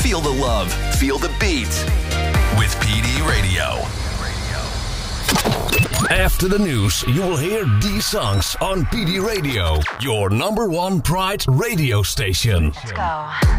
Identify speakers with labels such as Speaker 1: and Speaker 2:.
Speaker 1: Feel the love, feel the beat with PD Radio.
Speaker 2: After the news, you will hear these songs on PD Radio, your number one Pride radio station.
Speaker 3: Let's go.